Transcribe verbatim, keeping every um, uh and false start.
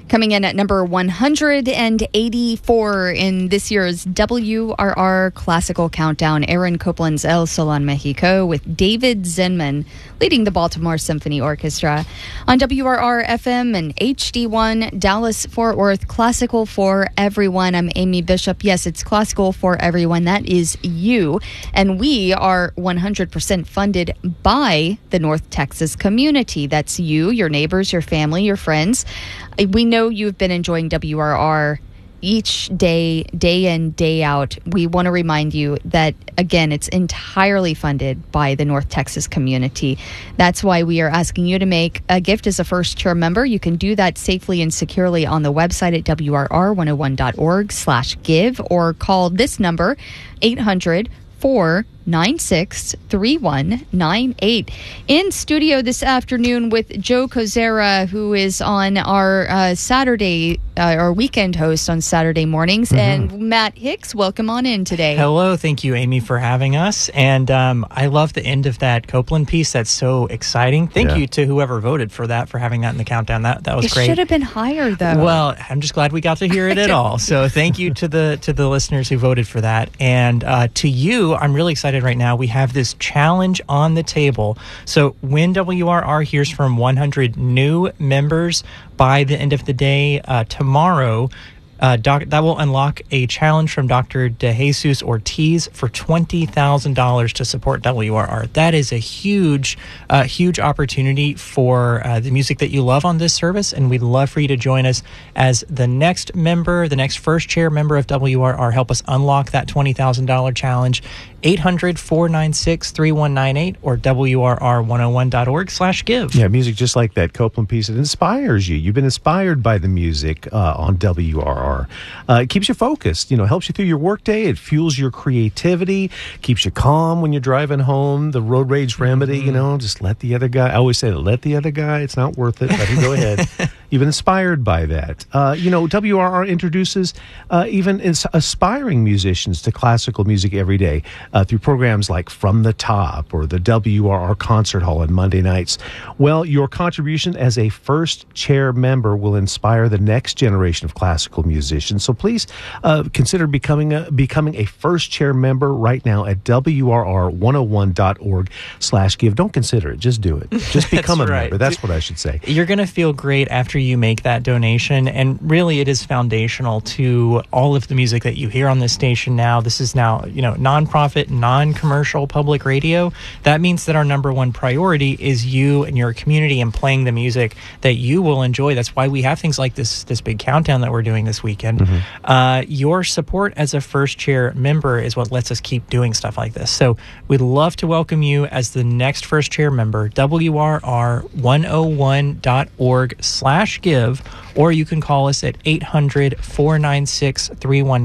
Coming in at number one hundred eighty-four in this year's W R R Classical Countdown, Aaron Copland's El Sol en Mexico with David Zinman leading the Baltimore Symphony Orchestra. On W R R F M and H D one, Dallas-Fort Worth, Classical for Everyone. I'm Amy Bishop. Yes, it's Classical for Everyone. That is you. And we are one hundred percent funded by the North Texas community. That's you, your neighbors, your family, your friends. We know you've been enjoying W R R each day, day in, day out. We want to remind you that, again, it's entirely funded by the North Texas community. That's why we are asking you to make a gift as a first-chair member. You can do that safely and securely on the website at W R R one oh one dot org slash give or call this number, eight hundred, four nine six, three one nine eight. In studio this afternoon with Joe Kozera, who is on our uh, Saturday, uh, our weekend host on Saturday mornings, mm-hmm. and Matt Hicks. Welcome on in today. Hello. Thank you, Amy, for having us. And um, I love the end of that Copland piece. That's so exciting. Thank yeah. you to whoever voted for that, for having that in the countdown. That that was it great. It should have been higher, though. Well, I'm just glad we got to hear it at all. So thank you to the to the listeners who voted for that. And uh, to you, I'm really excited right now. We have this challenge on the table. So when W R R hears from one hundred new members by the end of the day uh, tomorrow, Uh, doc, that will unlock a challenge from Doctor DeJesus Ortiz for twenty thousand dollars to support W R R. That is a huge, uh, huge opportunity for uh, the music that you love on this service, and we'd love for you to join us as the next member, the next first chair member of W R R. Help us unlock that twenty thousand dollars challenge. eight hundred, four nine six, three one nine eight or W R R one oh one dot org slash give. Yeah, music just like that Copland piece. It inspires you. You've been inspired by the music uh, on W R R. Uh, it keeps you focused, you know, helps you through your workday. It fuels your creativity, keeps you calm when you're driving home. The road rage remedy, mm-hmm. you know, just let the other guy. I always say, let the other guy. It's not worth it. Let him go ahead. You've been inspired by that. Uh, you know, W R R introduces uh, even ins- aspiring musicians to classical music every day uh, through programs like From the Top or the W R R Concert Hall on Monday nights. Well, your contribution as a first chair member will inspire the next generation of classical musicians. So please uh, consider becoming a, becoming a first chair member right now at W R R one oh one dot org slash give. Don't consider it. Just do it. Just become a right. member. That's what I should say. You're going to feel great after you make that donation, and really it is foundational to all of the music that you hear on this station now. This is now, you know, nonprofit, non-commercial public radio. That means that our number one priority is you and your community and playing the music that you will enjoy. That's why we have things like this this big countdown that we're doing this weekend. Mm-hmm. Uh, your support as a first chair member is what lets us keep doing stuff like this. So we'd love to welcome you as the next first chair member. W R R one oh one dot org slash give, or you can call us at eight hundred, four nine six, three one